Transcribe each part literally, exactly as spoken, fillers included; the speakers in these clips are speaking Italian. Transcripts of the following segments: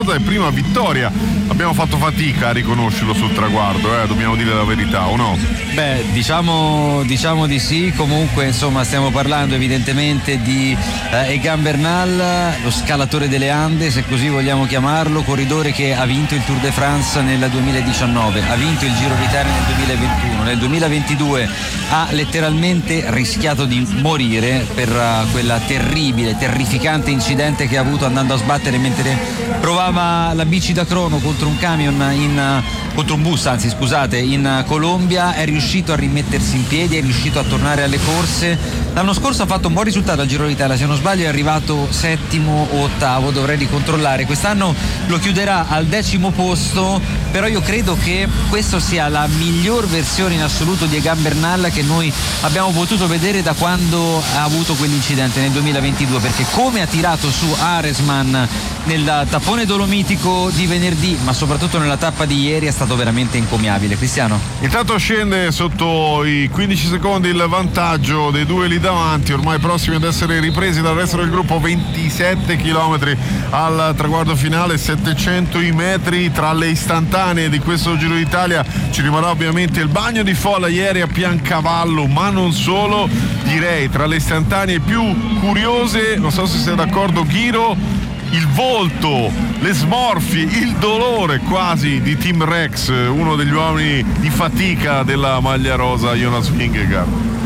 e prima vittoria. Abbiamo fatto fatica a riconoscerlo sul traguardo, eh, dobbiamo dire la verità, o no? Beh, diciamo, diciamo di sì. Comunque insomma stiamo parlando evidentemente di eh, Egan Bernal, lo scalatore delle Ande, se così vogliamo chiamarlo, corridore che ha vinto il Tour de France nel duemiladiciannove, ha vinto il Giro d'Italia nel duemilaventuno, nel duemilaventidue ha letteralmente rischiato di morire per uh, quella terribile, terrificante incidente che ha avuto andando a sbattere mentre provava la bici da crono contro un camion in uh, contro un bus, anzi scusate, in Colombia. È riuscito a rimettersi in piedi, è riuscito a tornare alle corse. L'anno scorso ha fatto un buon risultato al Giro d'Italia, se non sbaglio è arrivato settimo o ottavo, dovrei ricontrollare. Quest'anno lo chiuderà al decimo posto, però io credo che questo sia la miglior versione in assoluto di Egan Bernal che noi abbiamo potuto vedere da quando ha avuto quell'incidente nel duemilaventidue, perché come ha tirato su Aresman nel tappone dolomitico di venerdì, ma soprattutto nella tappa di ieri, è stato veramente encomiabile. Cristiano? Intanto scende sotto i quindici secondi il vantaggio dei due lì davanti, ormai prossimi ad essere ripresi dal resto del gruppo. Ventisette chilometri al traguardo finale, settecento i metri tra le istantanee di questo Giro d'Italia. Ci rimarrà ovviamente il bagno di folla ieri a Piancavallo, ma non solo. Direi tra le istantanee più curiose, non so se sei d'accordo Ghiro, il volto, le smorfie, il dolore quasi di Team Rex, uno degli uomini di fatica della maglia rosa, Jonas Vingegaard.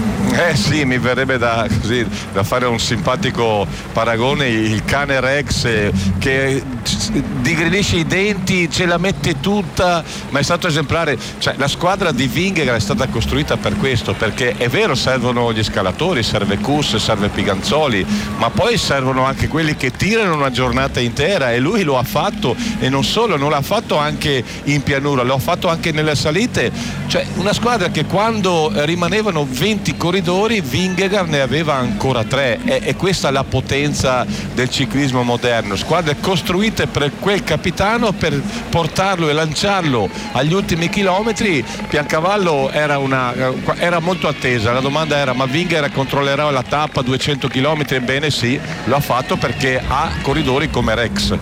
Eh sì, mi verrebbe da, così, da fare un simpatico paragone, il cane Rex eh, che digrinisce i denti, ce la mette tutta, ma è stato esemplare. Cioè, la squadra di Vingegaard è stata costruita per questo, perché è vero, servono gli scalatori, serve Kuss, serve Piganzoli, ma poi servono anche quelli che tirano una giornata intera, e lui lo ha fatto, e non solo, non l'ha fatto anche in pianura, lo ha fatto anche nelle salite. Cioè, una squadra che quando rimanevano venti corridori, Vingegaard ne aveva ancora tre, e, e questa è la potenza del ciclismo moderno, squadre costruite per quel capitano, per portarlo e lanciarlo agli ultimi chilometri. Piancavallo era, una, era molto attesa, la domanda era: ma Vingegaard controllerà la tappa duecento chilometri? Ebbene sì, lo ha fatto perché ha corridori come Rex,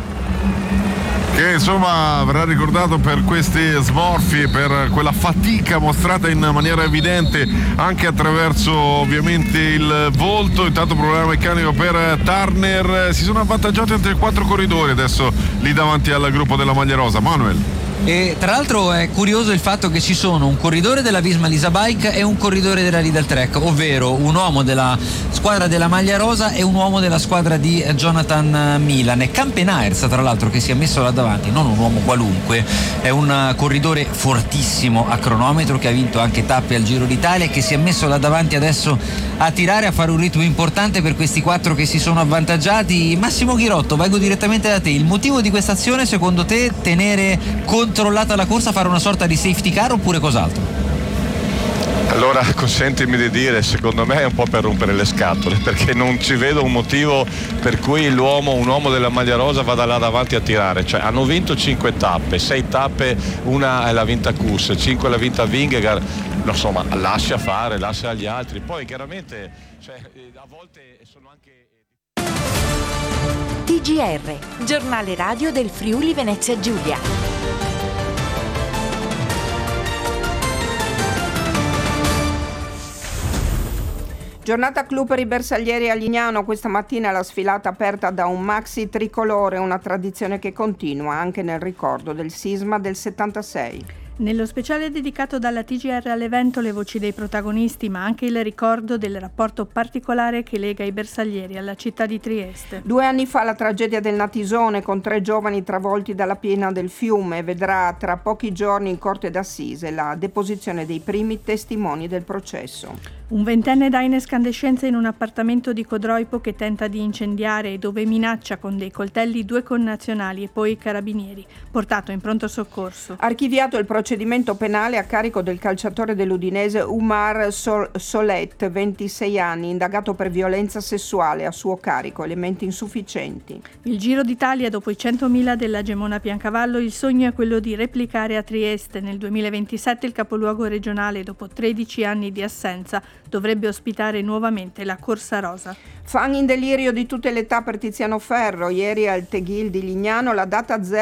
che insomma verrà ricordato per queste smorfie, per quella fatica mostrata in maniera evidente anche attraverso ovviamente il volto. Intanto problema meccanico per Turner, si sono avvantaggiati entre quattro corridori adesso lì davanti al gruppo della maglia rosa. Manuel. E tra l'altro è curioso il fatto che ci sono un corridore della Visma Lease Bike e un corridore della Lidl Trek, ovvero un uomo della squadra della maglia rosa e un uomo della squadra di Jonathan Milan. E Campenaers, tra l'altro, che si è messo là davanti, non un uomo qualunque, è un corridore fortissimo a cronometro che ha vinto anche tappe al Giro d'Italia e che si è messo là davanti adesso a tirare, a fare un ritmo importante per questi quattro che si sono avvantaggiati. Massimo Ghirotto, vengo direttamente da te. Il motivo di questa azione, secondo te, tenere controllata la corsa, fare una sorta di safety car oppure cos'altro? Allora, consentimi di dire, secondo me è un po' per rompere le scatole, perché non ci vedo un motivo per cui l'uomo, un uomo della maglia rosa vada là davanti a tirare. Cioè, hanno vinto cinque tappe, sei tappe, una l'ha vinta Kuss, cinque l'ha vinta Vingegaard. Insomma, lascia fare, lascia agli altri. Poi chiaramente, cioè, a volte sono anche... T G R, giornale radio del Friuli Venezia Giulia. Giornata clou per i bersaglieri a Lignano. Questa mattina la sfilata aperta da un maxi tricolore, una tradizione che continua anche nel ricordo del sisma del settantasei. Nello speciale dedicato dalla T G R all'evento le voci dei protagonisti, ma anche il ricordo del rapporto particolare che lega i bersaglieri alla città di Trieste. Due anni fa la tragedia del Natisone, con tre giovani travolti dalla piena del fiume, vedrà tra pochi giorni in corte d'assise la deposizione dei primi testimoni del processo. Un ventenne dà in escandescenza in un appartamento di Codroipo che tenta di incendiare e dove minaccia con dei coltelli due connazionali e poi i carabinieri, portato in pronto soccorso. Archiviato il procedimento penale a carico del calciatore dell'Udinese Umar Sol- Solet, ventisei anni, indagato per violenza sessuale a suo carico, elementi insufficienti. Il Giro d'Italia, dopo i centomila della Gemona Piancavallo, il sogno è quello di replicare a Trieste. Nel duemilaventisette il capoluogo regionale, dopo tredici anni di assenza, dovrebbe ospitare nuovamente la Corsa Rosa. Fan in delirio di tutte le età per Tiziano Ferro. Ieri al Teghil di Lignano la data zero